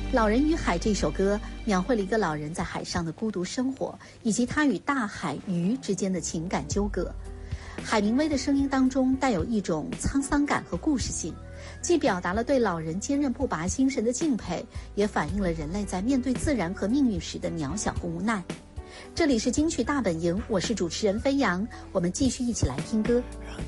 《老人与海》这首歌描绘了一个老人在海上的孤独生活，以及他与大海鱼之间的情感纠葛。海明威的声音当中带有一种沧桑感和故事性，既表达了对老人坚韧不拔精神的敬佩，也反映了人类在面对自然和命运时的渺小和无奈。这里是金曲大本营，我是主持人飞扬，我们继续一起来听歌。 让